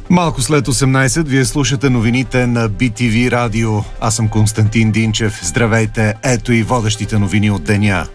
Малко след 18 вие слушате новините на BTV Радио. Аз съм Константин Динчев. Здравейте, ето и водещите новини от деня.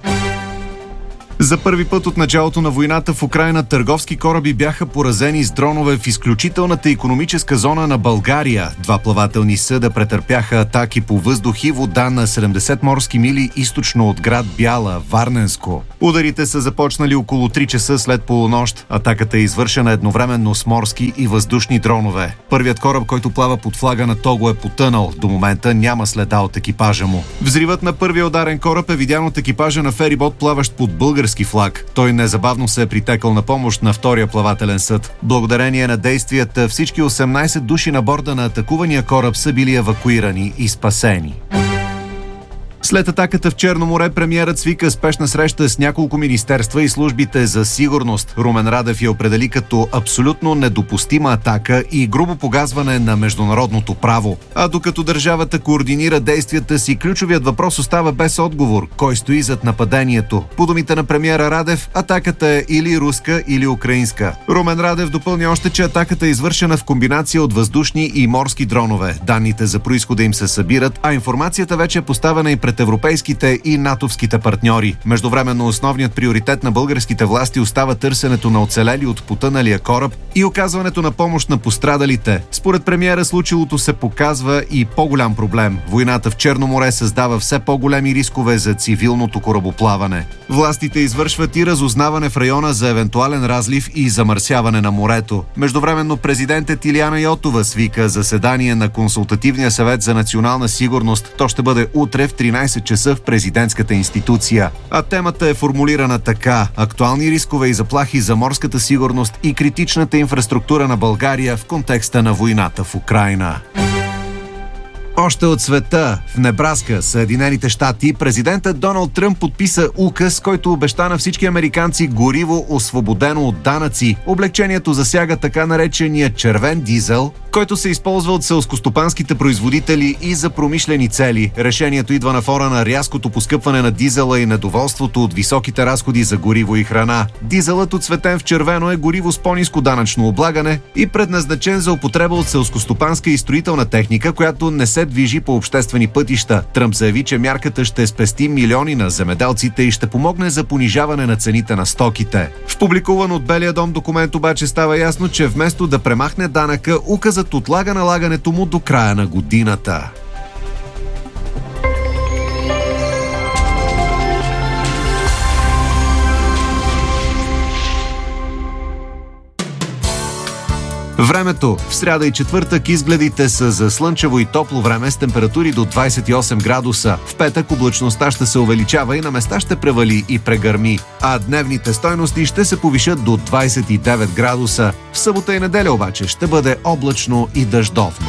За първи път от началото на войната в Украйна търговски кораби бяха поразени с дронове в изключителната икономическа зона на България. 2 плавателни съда претърпяха атаки по въздух и вода на 70 морски мили източно от град Бяла, Варненско. Ударите са започнали около 3 часа след полунощ. Атаката е извършена едновременно с морски и въздушни дронове. Първият кораб, който плава под флага на Того, е потънал. До момента няма следа от екипажа му. Взривът на първия ударен кораб е видян от екипажа на ферибот, плаващ под български флаг. Той незабавно се е притекал на помощ на втория плавателен съд. Благодарение на действията всички 18 души на борда на атакувания кораб са били евакуирани и спасени. След атаката в Черно море, премиерът свика спешна среща с няколко министерства и службите за сигурност. Румен Радев я определи като абсолютно недопустима атака и грубо погазване на международното право. А докато държавата координира действията си, ключовият въпрос остава без отговор. Кой стои зад нападението? По думите на премиера Радев, атаката е или руска, или украинска. Румен Радев допълни още, че атаката е извършена в комбинация от въздушни и морски дронове. Данните за произхода им се събират, а информацията вече е поставена и пред европейските и натовските партньори. Междувременно основният приоритет на българските власти остава търсенето на оцелели от потъналия кораб и оказването на помощ на пострадалите. Според премиера случилото се показва и по-голям проблем. Войната в Черно море създава все по-големи рискове за цивилното корабоплаване. Властите извършват и разузнаване в района за евентуален разлив и замърсяване на морето. Междувременно президентът Илияна Йотова свика заседание на Консултативния съвет за национална сигурност. То ще бъде утре в 13 часа в президентската институция. А темата е формулирана така: актуални рискове и заплахи за морската сигурност и критичната инфраструктура на България в контекста на войната в Украйна. Още от света, в Небраска, Съединените щати, президентът Доналд Тръмп подписа указ, който обеща на всички американци гориво, освободено от данъци. Облегчението засяга така наречения червен дизел, който се използва от селскостопанските производители и за промишлени цели. Решението идва на фона на рязкото поскъпване на дизела и недоволството от високите разходи за гориво и храна. Дизелът, отцветен в червено, е гориво с по-ниско данъчно облагане и предназначен за употреба от селскостопанска и строителна техника, която не се движи по обществени пътища. Тръмп заяви, че мярката ще спести милиони на земеделците и ще помогне за понижаване на цените на стоките. В публикуван от Белия дом документ обаче става ясно, че вместо да премахне данъка, указът отлага налагането му до края на годината. Времето. В сряда и четвъртък изгледите са за слънчево и топло време с температури до 28 градуса. В петък облачността ще се увеличава и на места ще превали и прегърми. А дневните стойности ще се повишат до 29 градуса. В събота и неделя обаче ще бъде облачно и дъждовно.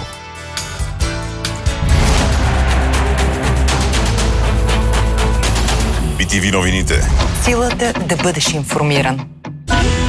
BTV новините. Силата да бъдеш информиран.